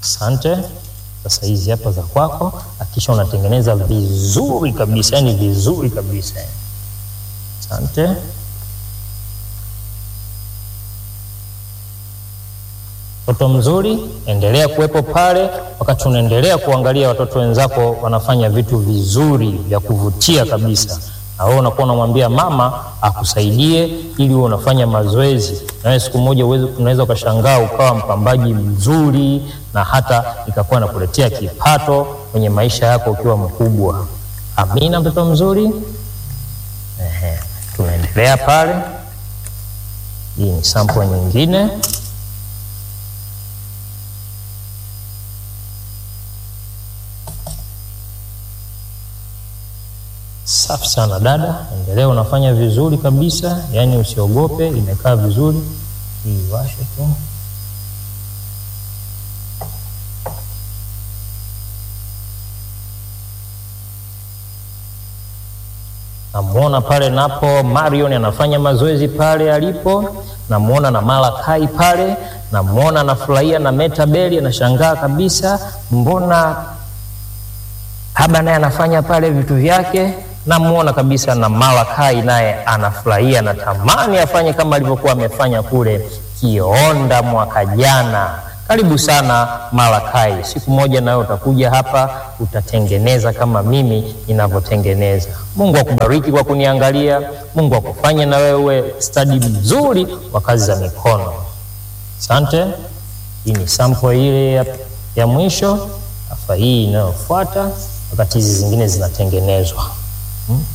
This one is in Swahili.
Asante. Sasa hizi hapa za kwako, hakisha unatengeneza vizuri kabisa, yani vizuri kabisa. Asante. Mtoto mzuri, endelea kuwepo pale wakati unaendelea kuangalia watoto wenzako wanafanya vitu vizuri vya kuvutia kabisa. Na wewe unakuwa unamwambia mama akusaidie ili uwe unafanya mazoezi. Na wewe siku moja unaweza ukashangaa ukawa mpambaji mzuri na hata ikakuwa nakuletea kipato kwenye maisha yako ukiwa mkubwa. Amina mtoto mzuri. Tunaendelea pale. Hii ni sample nyingine. Safi sana dada, endelea unafanya vizuri kabisa, yani usiogope, imekaa vizuri. Hii washe tu. Namuona pale napo Marion anafanya mazoezi pale alipo, namuona na Malakai pale, namuona anafurahia na Metabeli anashangaa kabisa, mbona Haba naye anafanya pale vitu vyake. Namuona kabisa na Malakai naye anafurahia na tamani afanye kama alivyokuwa amefanya kule Kionda mwaka jana. Karibu sana Malakai, siku moja nawe utakuja hapa utatengeneza kama mimi ninavyotengeneza. Mungu akubariki kwa kuniangalia. Mungu akufanye na wewe study mzuri wa kazi za mikono. Asante. Hii ni sample ile ya mwisho. Afa hii inayofuata wakati hizi zingine zinatengenezwa.